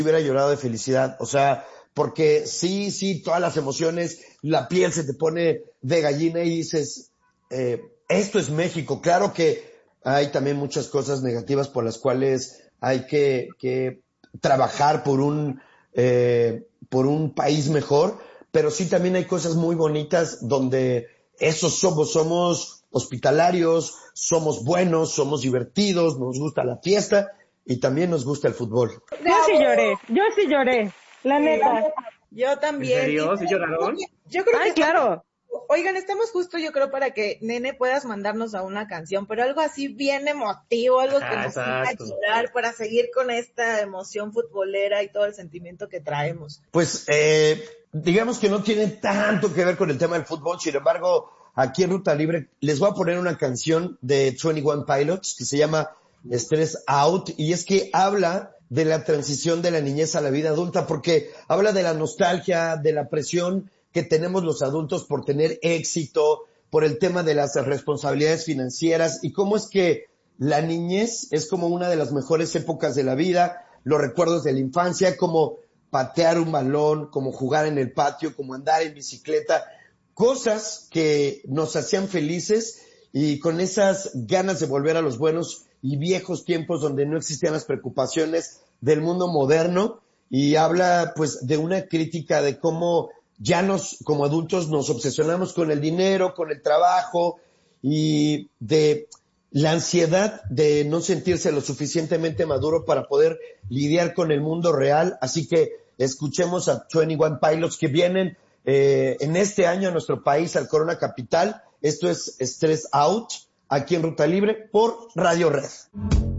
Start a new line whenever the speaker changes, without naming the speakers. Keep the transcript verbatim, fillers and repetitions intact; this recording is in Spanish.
hubiera llorado de felicidad, o sea, porque sí, sí, todas las emociones, la piel se te pone de gallina y dices, eh, esto es México. Claro que hay también muchas cosas negativas por las cuales hay que, que trabajar por un, eh, por un país mejor, pero sí también hay cosas muy bonitas donde esos somos, somos hospitalarios, somos buenos, somos divertidos, nos gusta la fiesta y también nos gusta el fútbol.
Yo sí lloré, yo sí lloré, la
Sí,
neta.
yo también.
¿En serio? ¿Sí lloraron?
Yo creo
Ay,
que
claro.
Oigan, estamos justo, yo creo, para que, Nene, puedas mandarnos a una canción, pero algo así bien emotivo, algo que
Ah,
nos haga
exacto.
llorar para seguir con esta emoción futbolera y todo el sentimiento que traemos.
Pues, eh, digamos que no tiene tanto que ver con el tema del fútbol, sin embargo, aquí en Ruta Libre les voy a poner una canción de veintiuno Pilots que se llama Stress Out, y es que habla de la transición de la niñez a la vida adulta, porque habla de la nostalgia, de la presión que tenemos los adultos por tener éxito, por el tema de las responsabilidades financieras, y cómo es que la niñez es como una de las mejores épocas de la vida, los recuerdos de la infancia, como patear un balón, como jugar en el patio, como andar en bicicleta, cosas que nos hacían felices y con esas ganas de volver a los buenos y viejos tiempos donde no existían las preocupaciones del mundo moderno, y habla pues de una crítica de cómo ya nos, como adultos, nos obsesionamos con el dinero, con el trabajo y de la ansiedad de no sentirse lo suficientemente maduro para poder lidiar con el mundo real. Así que escuchemos a veintiuno Pilots que vienen eh, en este año a nuestro país, al Corona Capital. Esto es Stress Out, aquí en Ruta Libre por Radio Red.